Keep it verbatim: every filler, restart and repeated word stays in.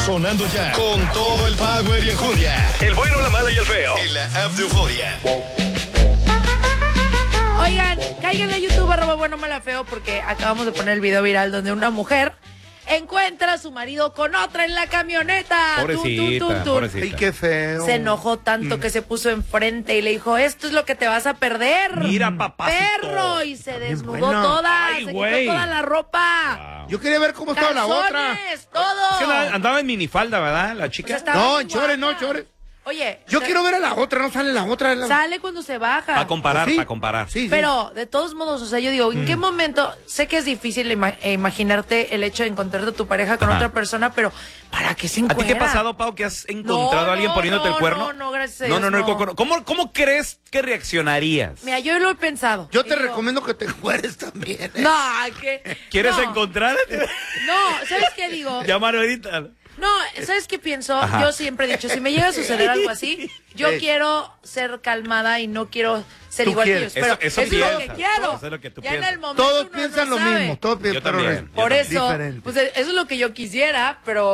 Sonando ya con todo el power y enjundia. El bueno, la mala y el feo. En la app de Euforia. Oigan, cáiganle a YouTube, arroba bueno, mala, feo, porque acabamos de poner el video viral donde una mujer encuentra a su marido con otra en la camioneta. Pobrecita, Tun, tun, tun, tun. pobrecita. Ay, qué feo. Se enojó tanto que se puso enfrente y le dijo, esto es lo que te vas a perder. Mira, papacito. Perro. Y se desnudó buena. toda, Ay, se güey. quitó toda la ropa. Yo quería ver cómo estaba la otra. Calzones, todo. Sí, andaba, andaba en minifalda, ¿verdad? La Pues chica. estaba No, muy en chores, no, guapa. chores. Oye. Yo se- quiero ver a la otra, no sale la otra. La... Sale cuando se baja. Para comparar, Sí. para comparar. Sí, sí. Pero, de todos modos, o sea, yo digo, ¿en qué momento? Sé que es difícil ima- eh, imaginarte el hecho de encontrarte a tu pareja con Ajá. otra persona, pero ¿para qué se ¿A encuentra? ti te ha pasado, Pau, que has encontrado No, a alguien no, poniéndote no, el cuerno? no, no, gracias a No, Dios, no, no, no. ¿cómo, cómo, cómo crees que reaccionarías? Mira, yo lo he pensado. Yo te Y digo, recomiendo que te mueres también. ¿eh? No, que... ¿Quieres no, encontrar? No, ¿sabes qué digo? Llamar ahorita. No, ¿sabes qué pienso? Ajá. Yo siempre he dicho, si me llega a suceder algo así, yo Sí. quiero ser calmada y no quiero ser Tú igual quieres. que ellos. Pero Eso- eso, eso es lo que piensas. quiero. Eso es lo que tú ya en piensas. el momento Todos uno piensan no lo sabe. mismo. Todos piensan Yo también. Por Yo eso, Diferente. pues eso es lo que yo quisiera, pero